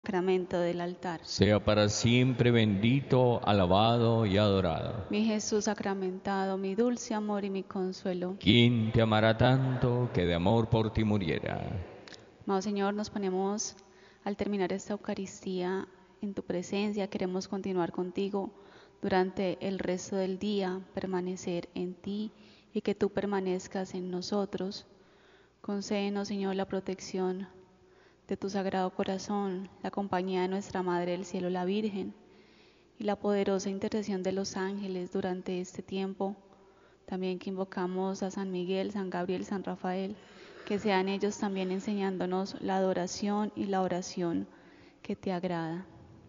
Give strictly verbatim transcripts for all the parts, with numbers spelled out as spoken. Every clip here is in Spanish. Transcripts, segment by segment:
sacramento del altar. Sea para siempre bendito, alabado y adorado. Mi Jesús sacramentado, mi dulce amor y mi consuelo. ¿Quién te amará tanto que de amor por ti muriera? Amado Señor, nos ponemos al terminar esta Eucaristía en tu presencia. Queremos continuar contigo durante el resto del día, permanecer en ti y que tú permanezcas en nosotros. Concédenos, Señor, la protección de tu Sagrado Corazón, la compañía de nuestra Madre del Cielo, la Virgen, y la poderosa intercesión de los ángeles durante este tiempo. También que invocamos a San Miguel, San Gabriel, San Rafael, que sean ellos también enseñándonos la adoración y la oración que te agrada.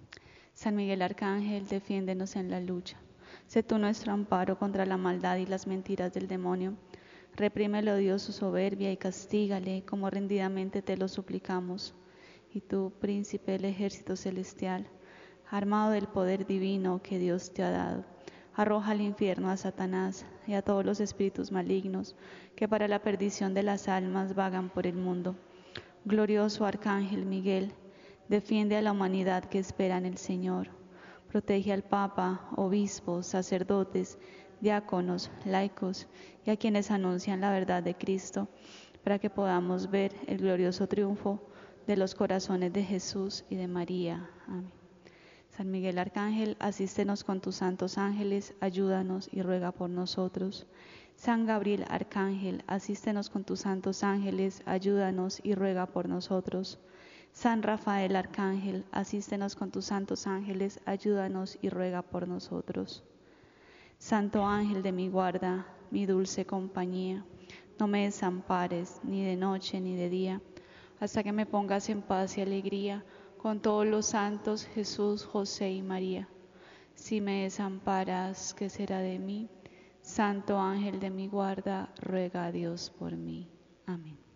San Miguel Arcángel, defiéndenos en la lucha. Sé tú nuestro amparo contra la maldad y las mentiras del demonio. Reprímelo, Dios, su soberbia y castígale, como rendidamente te lo suplicamos. Y tú, príncipe del ejército celestial, armado del poder divino que Dios te ha dado, arroja al infierno a Satanás y a todos los espíritus malignos que para la perdición de las almas vagan por el mundo. Glorioso Arcángel Miguel, defiende a la humanidad que espera en el Señor. Protege al Papa, obispos, sacerdotes, diáconos, laicos y a quienes anuncian la verdad de Cristo, para que podamos ver el glorioso triunfo de los corazones de Jesús y de María. Amén. San Miguel Arcángel, asístenos con tus santos ángeles, ayúdanos y ruega por nosotros. San Gabriel Arcángel, asístenos con tus santos ángeles, ayúdanos y ruega por nosotros. San Rafael Arcángel, asístenos con tus santos ángeles, ayúdanos y ruega por nosotros. Santo ángel de mi guarda, mi dulce compañía, no me desampares ni de noche ni de día, hasta que me pongas en paz y alegría con todos los santos, Jesús, José y María. Si me desamparas, ¿qué será de mí? Santo ángel de mi guarda, ruega a Dios por mí. Amén.